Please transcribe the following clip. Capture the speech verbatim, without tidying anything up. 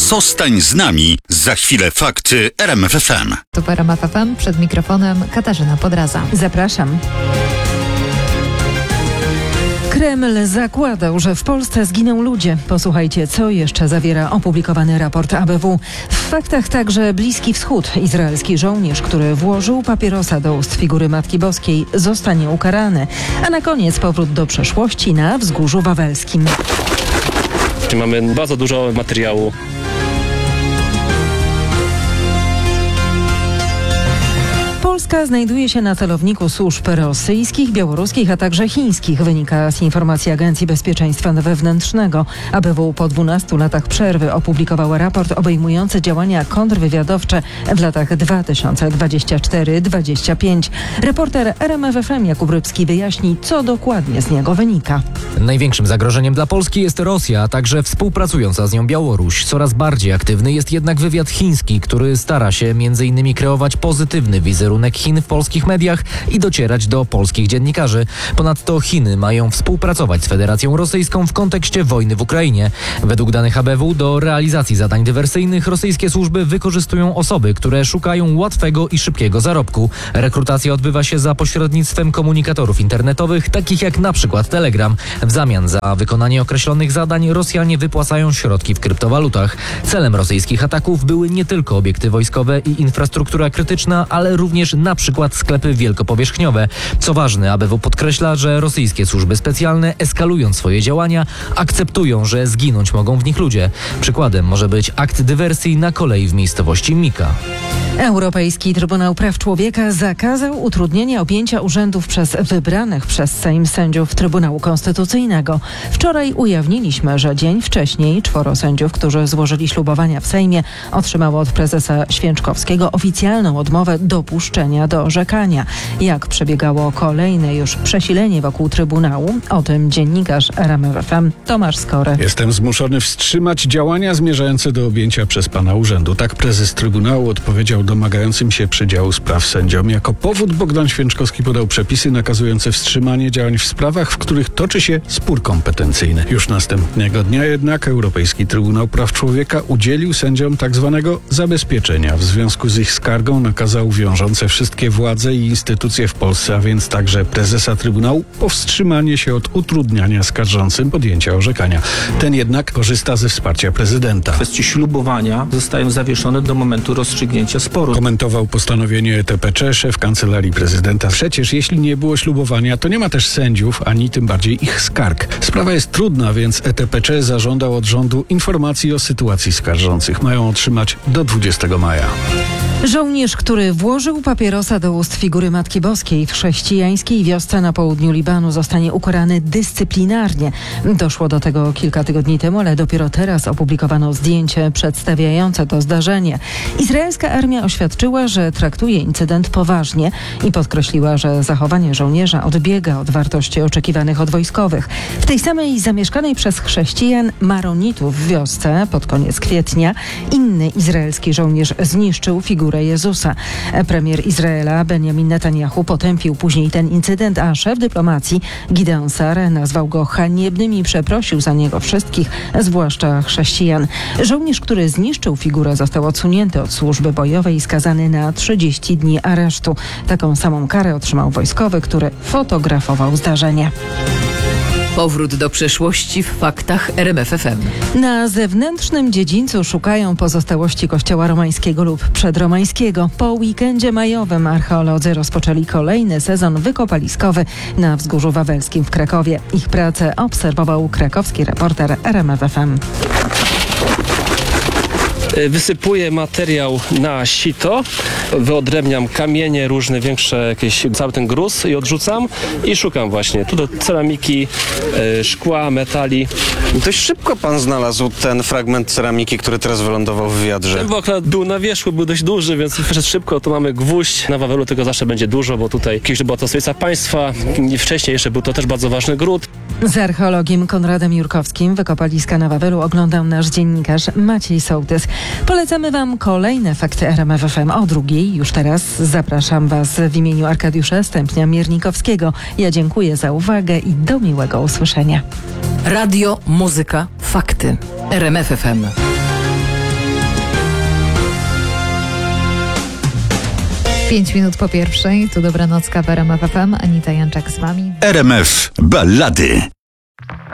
Zostań z nami. Za chwilę fakty R M F F M. Tu R M F F M, przed mikrofonem Katarzyna Podraza. Zapraszam. Kreml zakładał, że w Polsce zginą ludzie. Posłuchajcie, co jeszcze zawiera opublikowany raport A B W. W faktach także Bliski Wschód. Izraelski żołnierz, który włożył papierosa do ust figury Matki Boskiej, zostanie ukarany. A na koniec powrót do przeszłości na Wzgórzu Wawelskim. Mamy bardzo dużo materiału. Polska znajduje się na celowniku służb rosyjskich, białoruskich, a także chińskich, wynika z informacji Agencji Bezpieczeństwa Wewnętrznego. A B W po dwunastu latach przerwy opublikowała raport obejmujący działania kontrwywiadowcze w latach dwa tysiące dwudziestym czwartym do dwudziestego piątego. Reporter R M F F M Jakub Rybski wyjaśni, co dokładnie z niego wynika. Największym zagrożeniem dla Polski jest Rosja, a także współpracująca z nią Białoruś. Coraz bardziej aktywny jest jednak wywiad chiński, który stara się między innymi kreować pozytywny wizerunek Chin w polskich mediach i docierać do polskich dziennikarzy. Ponadto Chiny mają współpracować z Federacją Rosyjską w kontekście wojny w Ukrainie. Według danych A B W do realizacji zadań dywersyjnych rosyjskie służby wykorzystują osoby, które szukają łatwego i szybkiego zarobku. Rekrutacja odbywa się za pośrednictwem komunikatorów internetowych, takich jak na przykład Telegram. W zamian za wykonanie określonych zadań Rosjanie wypłacają środki w kryptowalutach. Celem rosyjskich ataków były nie tylko obiekty wojskowe i infrastruktura krytyczna, ale również na przykład sklepy wielkopowierzchniowe. Co ważne, A B W podkreśla, że rosyjskie służby specjalne, eskalując swoje działania, akceptują, że zginąć mogą w nich ludzie. Przykładem może być akt dywersji na kolei w miejscowości Mika. Europejski Trybunał Praw Człowieka zakazał utrudnienia objęcia urzędów przez wybranych przez Sejm sędziów Trybunału Konstytucyjnego. Wczoraj ujawniliśmy, że dzień wcześniej czworo sędziów, którzy złożyli ślubowania w Sejmie, otrzymało od prezesa Święczkowskiego oficjalną odmowę dopuszczenia do orzekania. Jak przebiegało kolejne już przesilenie wokół Trybunału? O tym dziennikarz R M F F M Tomasz Skory. Jestem zmuszony wstrzymać działania zmierzające do objęcia przez pana urzędu. Tak prezes Trybunału odpowiedział domagającym się przydziału spraw sędziom. Jako powód Bogdan Święczkowski podał przepisy nakazujące wstrzymanie działań w sprawach, w których toczy się spór kompetencyjny. Już następnego dnia jednak Europejski Trybunał Praw Człowieka udzielił sędziom tzw. zabezpieczenia. W związku z ich skargą nakazał wiążące wszystkie władze i instytucje w Polsce, a więc także prezesa Trybunału, powstrzymanie się od utrudniania skarżącym podjęcia orzekania. Ten jednak korzysta ze wsparcia prezydenta. Kwestie ślubowania zostają zawieszone do momentu rozstrzygnięcia sporu. Komentował postanowienie E T P C szef Kancelarii Prezydenta. Przecież jeśli nie było ślubowania, to nie ma też sędziów, ani tym bardziej ich skarg. Sprawa jest trudna, więc E T P C zażądał od rządu informacji o sytuacji skarżących. Mają otrzymać do dwudziestego maja. Żołnierz, który włożył papierosa do ust figury Matki Boskiej w chrześcijańskiej wiosce na południu Libanu, zostanie ukarany dyscyplinarnie. Doszło do tego kilka tygodni temu, ale dopiero teraz opublikowano zdjęcie przedstawiające to zdarzenie. Izraelska armia oświadczyła, że traktuje incydent poważnie i podkreśliła, że zachowanie żołnierza odbiega od wartości oczekiwanych od wojskowych. W tej samej zamieszkanej przez chrześcijan maronitów w wiosce pod koniec kwietnia inny izraelski żołnierz zniszczył figurę Jezusa. Premier Izraela Benjamin Netanyahu potępił później ten incydent, a szef dyplomacji Gideon Sar nazwał go haniebnym i przeprosił za niego wszystkich, zwłaszcza chrześcijan. Żołnierz, który zniszczył figurę, został odsunięty od służby bojowej i skazany na trzydzieści dni aresztu. Taką samą karę otrzymał wojskowy, który fotografował zdarzenie. Powrót do przeszłości w faktach R M F F M. Na zewnętrznym dziedzińcu szukają pozostałości kościoła romańskiego lub przedromańskiego. Po weekendzie majowym archeolodzy rozpoczęli kolejny sezon wykopaliskowy na Wzgórzu Wawelskim w Krakowie. Ich pracę obserwował krakowski reporter R M F F M. Wysypuję materiał na sito, wyodrębniam kamienie, różne większe, jakieś, cały ten gruz i odrzucam i szukam właśnie tu do ceramiki, yy, szkła, metali. Dość szybko pan znalazł ten fragment ceramiki, który teraz wylądował w wiadrze. Bo akurat był na wierzchu, był dość duży, więc wyszedł szybko. Tu mamy gwóźdź, na Wawelu tego zawsze będzie dużo, bo tutaj kiedyś była to stolica państwa, wcześniej jeszcze był to też bardzo ważny gród. Z archeologiem Konradem Jurkowskim wykopaliska na Wawelu oglądał nasz dziennikarz Maciej Sołtys. Polecamy Wam kolejne fakty R M F F M o drugiej. Już teraz zapraszam Was w imieniu Arkadiusza Stępnia-Miernikowskiego. Ja dziękuję za uwagę i do miłego usłyszenia. Radio, muzyka, fakty. R M F F M. Pięć minut po pierwszej, tu dobranocka w R M F F M. Anita Janczak z wami. R M F Ballady.